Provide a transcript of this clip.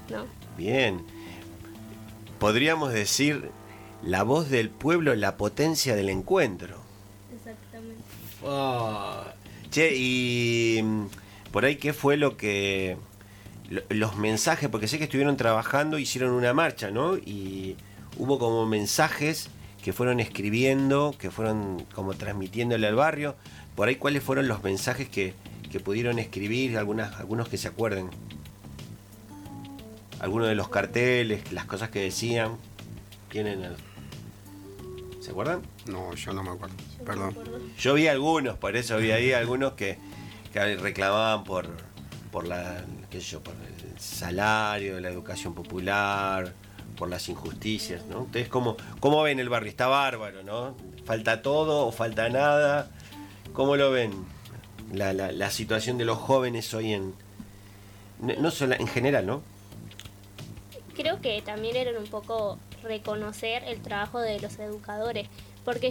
¿no? Bien. Podríamos decir la voz del pueblo, la potencia del encuentro. Exactamente. Che, y por ahí, ¿qué fue lo que... los mensajes? Porque sé que estuvieron trabajando, hicieron una marcha, ¿no? Y hubo como mensajes que fueron escribiendo, que fueron como transmitiéndole al barrio. Por ahí, ¿cuáles fueron los mensajes que pudieron escribir? Algunos que se acuerden. Algunos de los carteles, las cosas que decían. ¿Tienen ¿Se acuerdan? No, yo no me acuerdo. Yo Perdón. me acuerdo. Yo vi algunos, por eso vi ahí algunos que reclamaban por qué sé yo, por el salario, la educación popular, por las injusticias, ¿no? Ustedes cómo ven el barrio? Está bárbaro, ¿no? ¿Falta todo o falta nada? ¿Cómo lo ven? La situación de los jóvenes hoy no solo en general, ¿no? Creo que también era un poco reconocer el trabajo de los educadores, porque